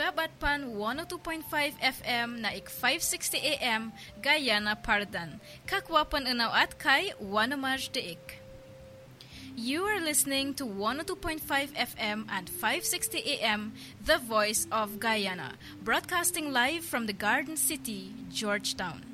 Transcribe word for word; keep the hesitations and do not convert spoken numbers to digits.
Aggabat pan one oh two point five F M na ik five sixty A M Guyana Pardan. Kakwapan unaw at kay Wanamaj Deik. You are listening to one oh two point five F M and five sixty A M, The Voice of Guyana, broadcasting live from the Garden City, Georgetown.